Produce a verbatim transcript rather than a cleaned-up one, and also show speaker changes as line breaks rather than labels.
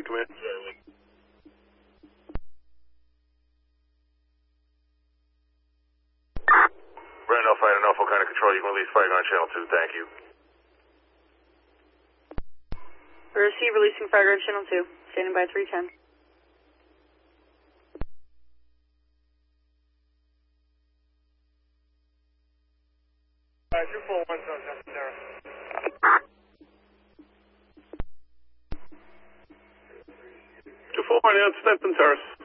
come in. Brandon Alpha, enough. What kind of control? You can release fire on channel two. Thank you.
Receive releasing fire guard channel two. Standing by three ten.
Uh, two four one zone, Justin Terrace.
two four one, yeah, Stenton Terrace.